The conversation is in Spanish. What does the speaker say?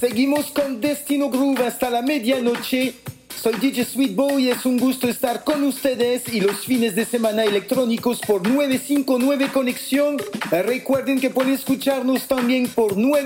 Seguimos con Destino Groove hasta la medianoche. Soy DJ Sweetboy y es un gusto estar con ustedes y los fines de semana electrónicos por 959 Conexión. Recuerden que pueden escucharnos también por 9